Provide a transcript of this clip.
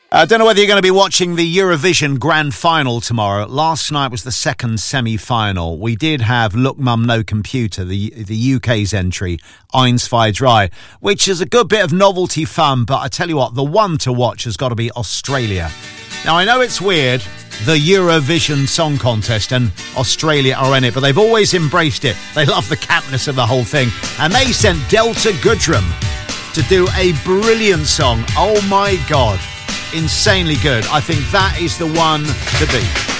I don't know whether you're going to be watching the Eurovision Grand Final tomorrow. Last night was the second semi-final. We did have Look Mum No Computer, the UK's entry, Eins, Zwei, Drei, which is a good bit of novelty fun, but I tell you what, the one to watch has got to be Australia. Now, I know it's weird, the Eurovision Song Contest, and Australia are in it, but they've always embraced it. They love the campness of the whole thing, and they sent Delta Goodrem to do a brilliant song. Oh my God. Insanely good. I think that is the one to beat.